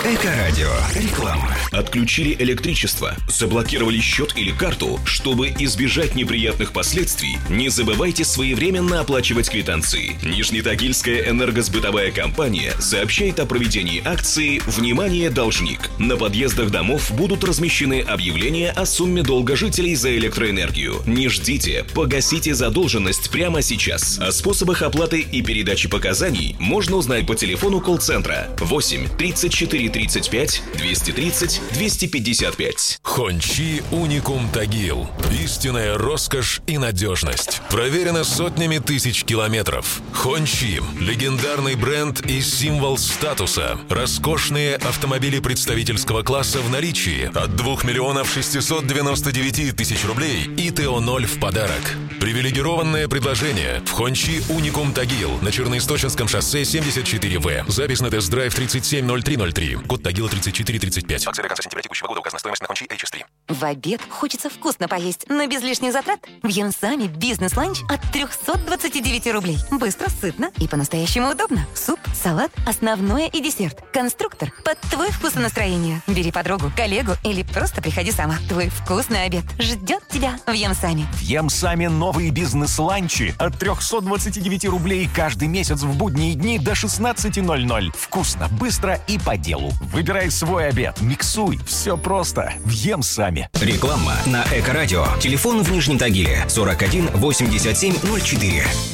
Эко-радио. Реклама. Отключили электричество, заблокировали счет или карту? Чтобы избежать неприятных последствий, не забывайте своевременно оплачивать квитанции. Нижнетагильская энергосбытовая компания сообщает о проведении акции «Внимание, должник». На подъездах домов будут размещены объявления о сумме долга жителей за электроэнергию. Не ждите, погасите задолженность прямо сейчас. О способах оплаты и передачи показаний можно узнать по телефону колл-центра 8 34 35 230 255. Хончи Уникум Тагил. Истинная роскошь и надежность. Проверено сотнями тысяч километров. Хончи – легендарный бренд и символ статуса. Роскошные автомобили представительского класса в наличии от 2 миллионов 699 тысяч рублей и ТО-0 в подарок. Привилегированное предложение в Хончи Уникум Тагил на Черноисточинском шоссе 74В. Запись на тест-драйв 370303. Код Тагила 3435. Акция до конца сентября текущего года. Указана стоимость на Хончи HS3. В обед хочется вкусно поесть, но без лишних затрат. В Ямсами бизнес-ланч от 329 рублей. Быстро, сытно и по-настоящему удобно. Суп, салат, основное и десерт. Конструктор под твой вкус и настроение. Бери подругу, коллегу или просто приходи сама. Твой вкусный обед ждет тебя в Ямсами. В Ямсами новые бизнес-ланчи от 329 рублей каждый месяц в будние дни до 16:00. Вкусно, быстро и по делу. Выбирай свой обед, миксуй. Все просто. В Ямсами. Реклама на Эко-радио. Телефон в Нижнем Тагиле 41 87 04.